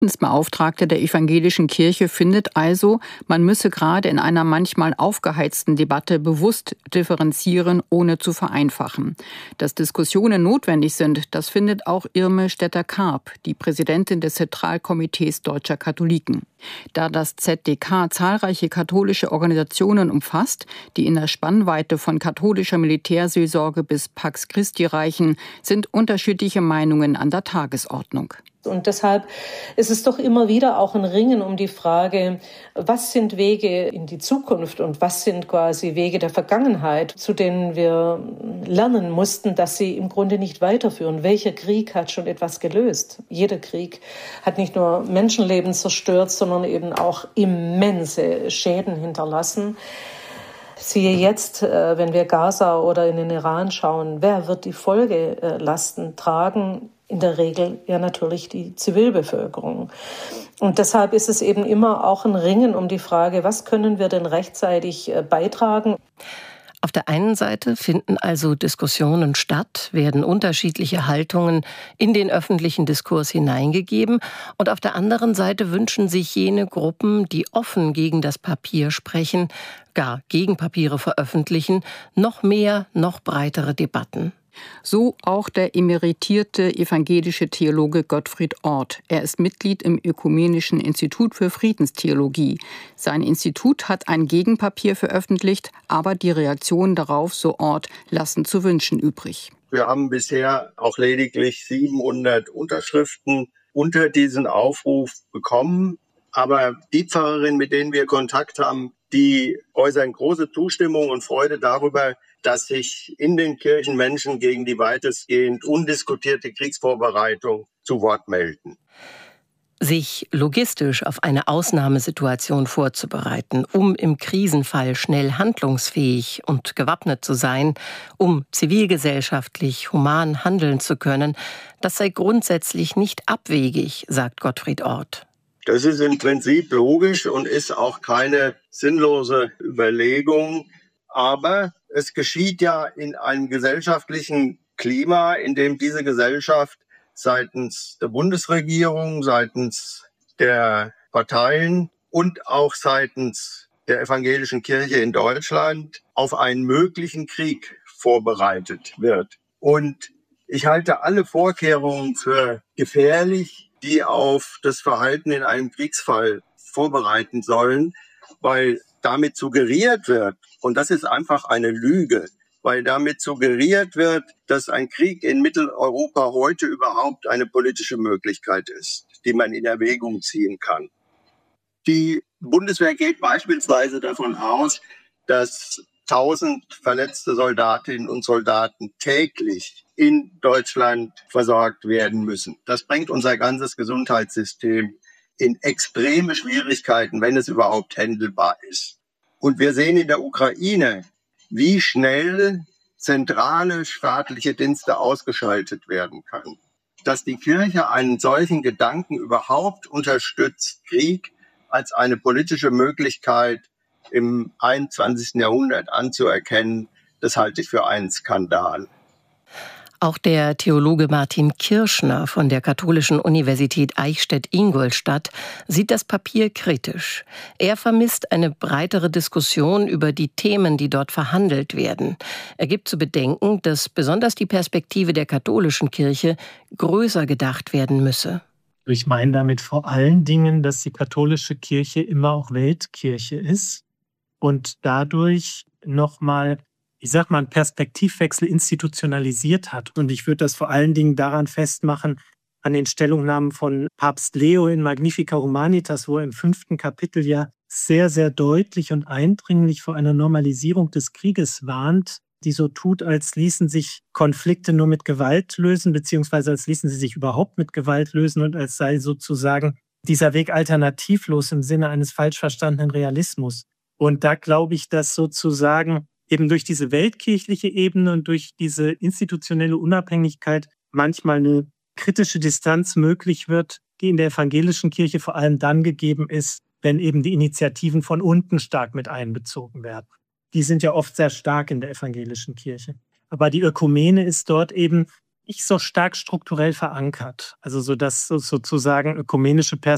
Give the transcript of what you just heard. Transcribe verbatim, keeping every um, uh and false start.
Beauftragte der evangelischen Kirche findet also, man müsse gerade in einer manchmal aufgeheizten Debatte bewusst differenzieren, ohne zu vereinfachen. Dass Diskussionen notwendig sind, das findet auch Irme Stetter-Karp, die Präsidentin des Zentralkomitees Deutscher Katholiken. Da das Z D K zahlreiche katholische Organisationen umfasst, die in der Spannweite von katholischer Militärseelsorge bis Pax Christi reichen, sind unterschiedliche Meinungen an der Tagesordnung. Und deshalb ist es doch immer wieder auch ein Ringen um die Frage, was sind Wege in die Zukunft und was sind quasi Wege der Vergangenheit, zu denen wir lernen mussten, dass sie im Grunde nicht weiterführen. Welcher Krieg hat schon etwas gelöst? Jeder Krieg hat nicht nur Menschenleben zerstört, sondern eben auch immense Schäden hinterlassen. Siehe jetzt, wenn wir Gaza oder in den Iran schauen, wer wird die Folgelasten tragen? In der Regel ja natürlich die Zivilbevölkerung. Und deshalb ist es eben immer auch ein Ringen um die Frage, was können wir denn rechtzeitig beitragen? Auf der einen Seite finden also Diskussionen statt, werden unterschiedliche Haltungen in den öffentlichen Diskurs hineingegeben. Und auf der anderen Seite wünschen sich jene Gruppen, die offen gegen das Papier sprechen, gar Gegenpapiere veröffentlichen, noch mehr, noch breitere Debatten. So auch der emeritierte evangelische Theologe Gottfried Orth. Er ist Mitglied im Ökumenischen Institut für Friedenstheologie. Sein Institut hat ein Gegenpapier veröffentlicht, aber die Reaktionen darauf, so Orth, lassen zu wünschen übrig. Wir haben bisher auch lediglich siebenhundert Unterschriften unter diesen Aufruf bekommen. Aber die Pfarrerinnen, mit denen wir Kontakt haben, die äußern große Zustimmung und Freude darüber, dass sich in den Kirchen Menschen gegen die weitestgehend undiskutierte Kriegsvorbereitung zu Wort melden. Sich logistisch auf eine Ausnahmesituation vorzubereiten, um im Krisenfall schnell handlungsfähig und gewappnet zu sein, um zivilgesellschaftlich human handeln zu können, das sei grundsätzlich nicht abwegig, sagt Gottfried Orth. Das ist im Prinzip logisch und ist auch keine sinnlose Überlegung. Aber es geschieht ja in einem gesellschaftlichen Klima, in dem diese Gesellschaft seitens der Bundesregierung, seitens der Parteien und auch seitens der evangelischen Kirche in Deutschland auf einen möglichen Krieg vorbereitet wird. Und ich halte alle Vorkehrungen für gefährlich, die auf das Verhalten in einem Kriegsfall vorbereiten sollen, weil damit suggeriert wird, und das ist einfach eine Lüge, weil damit suggeriert wird, dass ein Krieg in Mitteleuropa heute überhaupt eine politische Möglichkeit ist, die man in Erwägung ziehen kann. Die Bundeswehr geht beispielsweise davon aus, dass tausend verletzte Soldatinnen und Soldaten täglich in Deutschland versorgt werden müssen. Das bringt unser ganzes Gesundheitssystem in extreme Schwierigkeiten, wenn es überhaupt handelbar ist. Und wir sehen in der Ukraine, wie schnell zentrale staatliche Dienste ausgeschaltet werden können. Dass die Kirche einen solchen Gedanken überhaupt unterstützt, Krieg als eine politische Möglichkeit im einundzwanzigsten Jahrhundert anzuerkennen, das halte ich für einen Skandal. Auch der Theologe Martin Kirschner von der Katholischen Universität Eichstätt-Ingolstadt sieht das Papier kritisch. Er vermisst eine breitere Diskussion über die Themen, die dort verhandelt werden. Er gibt zu bedenken, dass besonders die Perspektive der katholischen Kirche größer gedacht werden müsse. Ich meine damit vor allen Dingen, dass die katholische Kirche immer auch Weltkirche ist und dadurch nochmal, ich sag mal, einen Perspektivwechsel institutionalisiert hat. Und ich würde das vor allen Dingen daran festmachen, an den Stellungnahmen von Papst Leo in Magnifica Humanitas, wo er im fünften Kapitel ja sehr, sehr deutlich und eindringlich vor einer Normalisierung des Krieges warnt, die so tut, als ließen sich Konflikte nur mit Gewalt lösen, beziehungsweise als ließen sie sich überhaupt mit Gewalt lösen und als sei sozusagen dieser Weg alternativlos im Sinne eines falsch verstandenen Realismus. Und da glaube ich, dass sozusagen eben durch diese weltkirchliche Ebene und durch diese institutionelle Unabhängigkeit manchmal eine kritische Distanz möglich wird, die in der evangelischen Kirche vor allem dann gegeben ist, wenn eben die Initiativen von unten stark mit einbezogen werden. Die sind ja oft sehr stark in der evangelischen Kirche. Aber die Ökumene ist dort eben nicht so stark strukturell verankert. Also so dass sozusagen ökumenische Perspektiven